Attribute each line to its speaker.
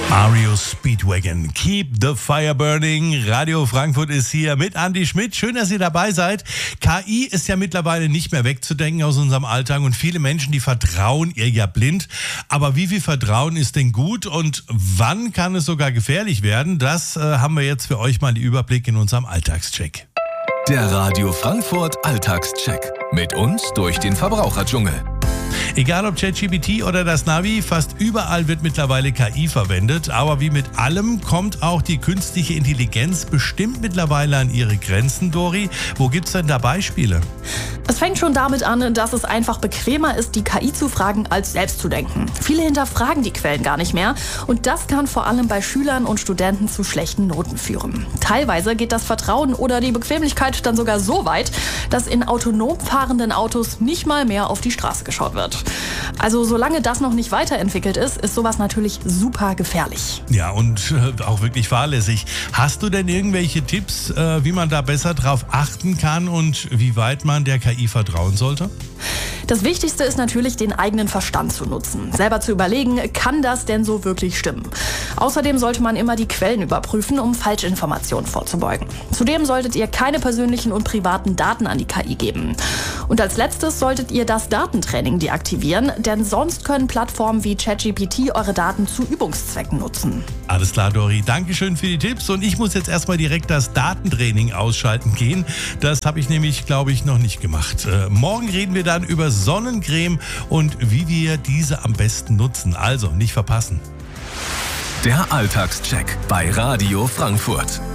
Speaker 1: Ario Speedwagon, Keep the Fire Burning. Radio Frankfurt ist hier mit Andi Schmidt. Schön, dass ihr dabei seid. KI ist ja mittlerweile nicht mehr wegzudenken aus unserem Alltag und viele Menschen, die vertrauen ihr ja blind. Aber wie viel Vertrauen ist denn gut und wann kann es sogar gefährlich werden? Das haben wir jetzt für euch mal den Überblick in unserem Alltagscheck.
Speaker 2: Der Radio Frankfurt Alltagscheck. Mit uns durch den Verbraucherdschungel.
Speaker 1: Egal ob ChatGPT oder das Navi, fast überall wird mittlerweile KI verwendet. Aber wie mit allem kommt auch die künstliche Intelligenz bestimmt mittlerweile an ihre Grenzen, Dori. Wo gibt's denn da Beispiele?
Speaker 3: Es fängt schon damit an, dass es einfach bequemer ist, die KI zu fragen, als selbst zu denken. Viele hinterfragen die Quellen gar nicht mehr und das kann vor allem bei Schülern und Studenten zu schlechten Noten führen. Teilweise geht das Vertrauen oder die Bequemlichkeit dann sogar so weit, dass in autonom fahrenden Autos nicht mal mehr auf die Straße geschaut wird. Also solange das noch nicht weiterentwickelt ist, ist sowas natürlich super gefährlich.
Speaker 1: Ja, und auch wirklich fahrlässig. Hast du denn irgendwelche Tipps, wie man da besser drauf achten kann und wie weit man der KI vertrauen sollte?
Speaker 3: Das Wichtigste ist natürlich, den eigenen Verstand zu nutzen. Selber zu überlegen, kann das denn so wirklich stimmen? Außerdem sollte man immer die Quellen überprüfen, um Falschinformationen vorzubeugen. Zudem solltet ihr keine persönlichen und privaten Daten an die KI geben. Und als letztes solltet ihr das Datentraining deaktivieren, denn sonst können Plattformen wie ChatGPT eure Daten zu Übungszwecken nutzen.
Speaker 1: Alles klar, Dori. Dankeschön für die Tipps. Und ich muss jetzt erstmal direkt das Datentraining ausschalten gehen. Das habe ich nämlich, glaube ich, noch nicht gemacht. Morgen reden wir dann über Sonnencreme und wie wir diese am besten nutzen. Also nicht verpassen.
Speaker 2: Der Alltagscheck bei Radio Frankfurt.